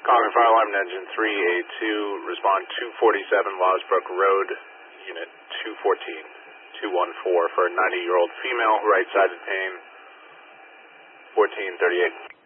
Concord Fire Alarm Engine 382, respond 247 Losbrook Road, Unit 214 for a 90-year-old female, right-sided pain, 1438.